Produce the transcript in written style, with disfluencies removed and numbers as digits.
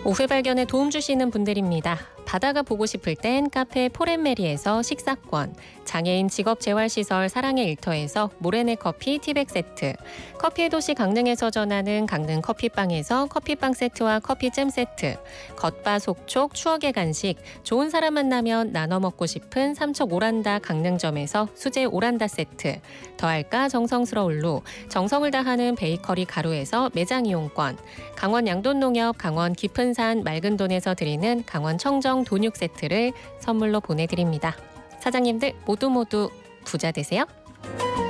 오후 발견에 도움 주시는 분들입니다. 바다가 보고 싶을 땐 카페 포렌메리에서 식사권, 장애인 직업재활시설 사랑의 일터에서 모래내 커피 티백 세트, 커피의 도시 강릉에서 전하는 강릉 커피빵에서 커피빵 세트와 커피잼 세트, 겉바속촉 추억의 간식, 좋은 사람 만나면 나눠 먹고 싶은 삼척 오란다 강릉점에서 수제 오란다 세트, 더할까 정성스러울로 정성을 다하는 베이커리 가루에서 매장 이용권, 강원 양돈농협 강원 깊은산 맑은돈에서 드리는 강원 청정 돈육 세트를 선물로 보내드립니다. 사장님들 모두 부자 되세요.